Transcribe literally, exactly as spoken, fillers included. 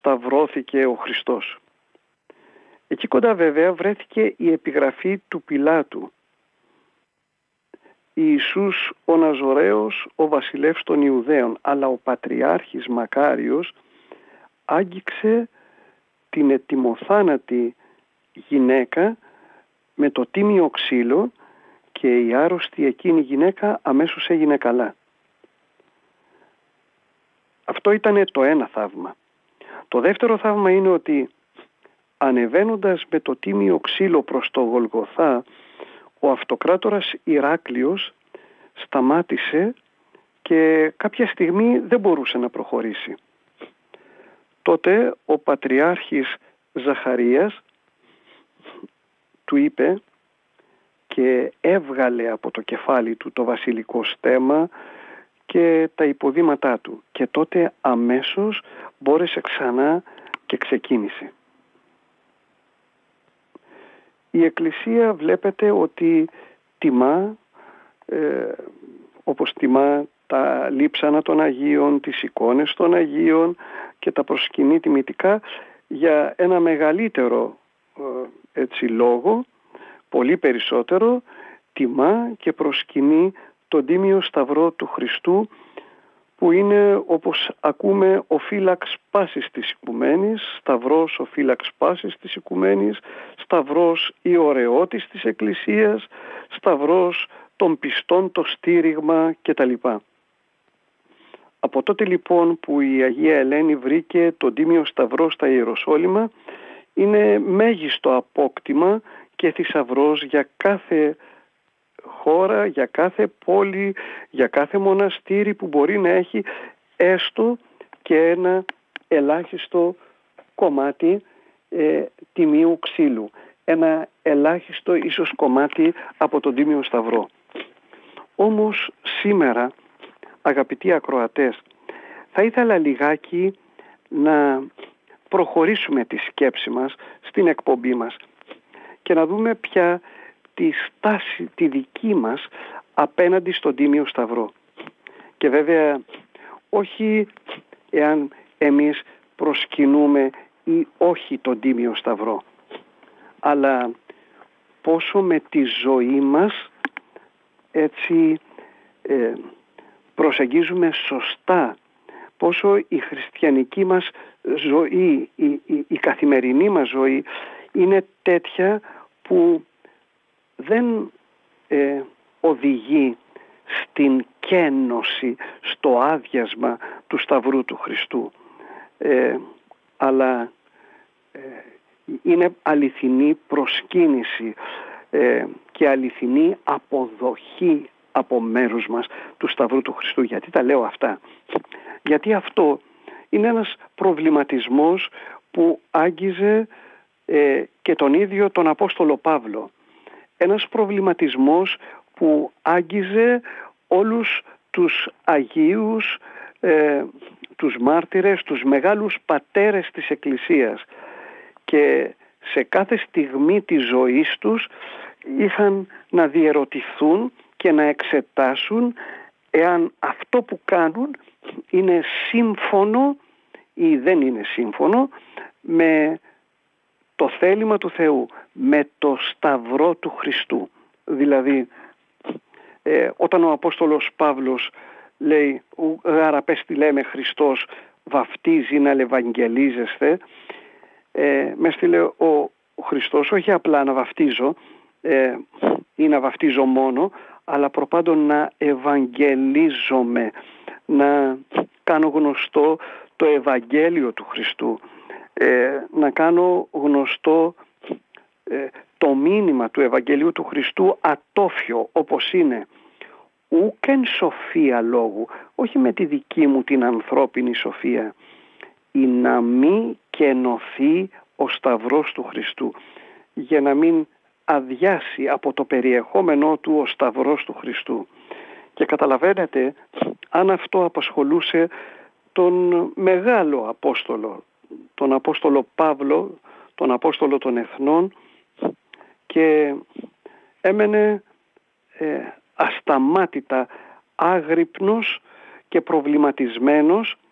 σταυρώθηκε ο Χριστός. Εκεί κοντά βέβαια βρέθηκε η επιγραφή του Πιλάτου. Ιησούς ο Ναζωραίος, ο βασιλεύς των Ιουδαίων, αλλά ο Πατριάρχης Μακάριος άγγιξε την ετοιμοθάνατη γυναίκα με το τίμιο ξύλο και η άρρωστη εκείνη γυναίκα αμέσως έγινε καλά. Αυτό ήταν το ένα θαύμα. Το δεύτερο θαύμα είναι ότι ανεβαίνοντας με το τίμιο ξύλο προς το Γολγοθά, ο αυτοκράτορας Ηράκλειος σταμάτησε και κάποια στιγμή δεν μπορούσε να προχωρήσει. Τότε ο Πατριάρχης Ζαχαρίας του είπε και έβγαλε από το κεφάλι του το βασιλικό στέμμα και τα υποδήματά του, και τότε αμέσως μπόρεσε ξανά και ξεκίνησε. Η Εκκλησία βλέπετε ότι τιμά, ε, όπως τιμά τα λείψανα των Αγίων, τις εικόνες των Αγίων και τα προσκυνεί τιμητικά για ένα μεγαλύτερο ε, έτσι, λόγο, πολύ περισσότερο, τιμά και προσκυνεί τον Τίμιο Σταυρό του Χριστού, που είναι, όπως ακούμε, ο φύλαξ πάσης της οικουμένης, σταυρός ο φύλαξ πάσης της οικουμένης, σταυρός η ωραιότης της Εκκλησίας, σταυρός των πιστών, το στήριγμα κτλ. Από τότε λοιπόν που η Αγία Ελένη βρήκε τον Τίμιο Σταυρό στα Ιεροσόλυμα, είναι μέγιστο απόκτημα και θησαυρός για κάθε χώρα, για κάθε πόλη, για κάθε μοναστήρι που μπορεί να έχει έστω και ένα ελάχιστο κομμάτι ε, τιμίου ξύλου. Ένα ελάχιστο ίσως κομμάτι από τον Τίμιο Σταυρό. Όμως σήμερα, αγαπητοί ακροατές, θα ήθελα λιγάκι να προχωρήσουμε τη σκέψη μας στην εκπομπή μας και να δούμε πια τη στάση τη δική μας απέναντι στον Τίμιο Σταυρό. Και βέβαια όχι εάν εμείς προσκυνούμε ή όχι τον Τίμιο Σταυρό, αλλά πόσο με τη ζωή μας έτσι ε, προσεγγίζουμε σωστά, πόσο η χριστιανική μας ζωή, η, η, η καθημερινή μας ζωή είναι τέτοια που δεν ε, οδηγεί στην κένωση, στο άδειασμα του Σταυρού του Χριστού, ε, αλλά ε, είναι αληθινή προσκύνηση ε, και αληθινή αποδοχή από μέρους μας του Σταυρού του Χριστού. Γιατί τα λέω αυτά? Γιατί αυτό είναι ένας προβληματισμός που άγγιζε ε, και τον ίδιο τον Απόστολο Παύλο. Ένας προβληματισμός που άγγιζε όλους τους Αγίους, ε, τους μάρτυρες, τους μεγάλους πατέρες της Εκκλησίας, και σε κάθε στιγμή της ζωής τους είχαν να διερωτηθούν και να εξετάσουν εάν αυτό που κάνουν είναι σύμφωνο ή δεν είναι σύμφωνο με το θέλημα του Θεού, με το Σταυρό του Χριστού. Δηλαδή, ε, όταν ο Απόστολος Παύλος λέει «Γαραπές τι λέμε, Χριστός βαφτίζει να λευαγγελίζεστε», ε, με στείλε ο, ο Χριστός όχι απλά να βαφτίζω ε, ή να βαφτίζω μόνο, αλλά προπάντων να ευαγγελίζομαι, να κάνω γνωστό το Ευαγγέλιο του Χριστού, ε, να κάνω γνωστό ε, το μήνυμα του Ευαγγελίου του Χριστού ατόφιο όπως είναι, ούκεν σοφία λόγου, όχι με τη δική μου την ανθρώπινη σοφία, ή να μη κενωθεί ο Σταυρός του Χριστού, για να μην αδειάσει από το περιεχόμενό του ο Σταυρός του Χριστού. Και καταλαβαίνετε, αν αυτό απασχολούσε τον μεγάλο Απόστολο, τον Απόστολο Παύλο, τον Απόστολο των Εθνών, και έμενε ε, ασταμάτητα άγρυπνος και προβληματισμένος